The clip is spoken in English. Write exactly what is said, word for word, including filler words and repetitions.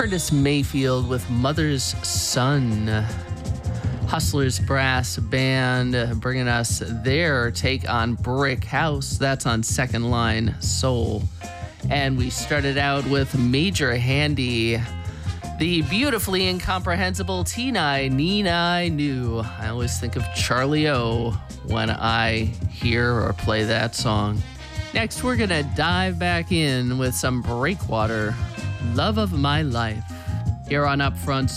Curtis Mayfield with Mother's Son. Hustlers Brass Band bringing us their take on Brick House. That's on Second Line Soul. And we started out with Major Handy, the beautifully incomprehensible Teen-I, Neen-I Knew. I always think of Charlie O when I hear or play that song. Next, we're going to dive back in with some Breakwater, Love of My Life. Here on Upfront